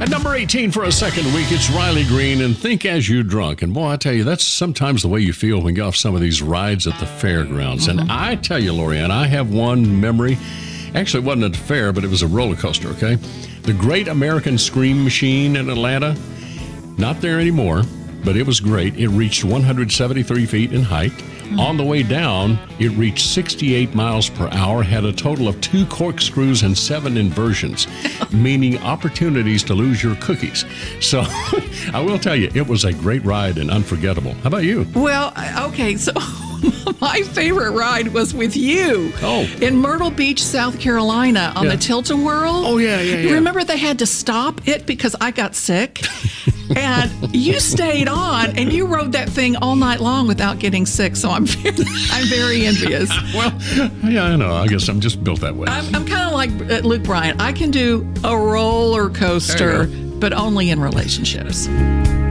At number 18 for a second week, it's Riley Green and Think As You Drunk. And boy, I tell you, that's sometimes the way you feel when you go off some of these rides at the fairgrounds. And I tell you, Lorianne, I have one memory. Actually, it wasn't at the fair, but it was a roller coaster, okay? The Great American Scream Machine in Atlanta, not there anymore, but it was great. It reached 173 feet in height. On the way down, it reached 68 miles per hour, had a total of 2 corkscrews and 7 inversions, meaning opportunities to lose your cookies. So I will tell you, it was a great ride and unforgettable. How about you? Well, okay, so my favorite ride was with you in Myrtle Beach, South Carolina on the Tilt-A-Whirl. Oh, yeah. Remember they had to stop it because I got sick? And you stayed on, and you rode that thing all night long without getting sick. So I'm very envious. Well, yeah, I know. I guess I'm just built that way. I'm kind of like Luke Bryan. I can do a roller coaster, but only in relationships.